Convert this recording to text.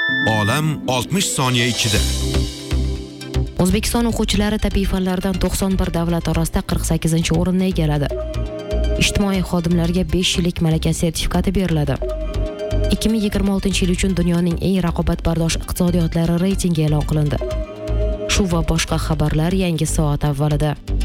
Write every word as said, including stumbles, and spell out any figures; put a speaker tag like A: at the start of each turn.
A: Olam oltmish soniya ichida.
B: O'zbekiston o'quvchilari tabiiy fanlardan to'qson bir davlat orasida qirq sakkizinchi o'rinni egalladi. Ijtimoiy xodimlarga besh yillik malaka sertifikati beriladi. ikki ming yigirma oltinchi yil uchun dunyoning eng raqobatbardosh iqtisodiyotlari reytingi e'lon qilindi. Shu va boshqa xabarlar yangi soat avvalida.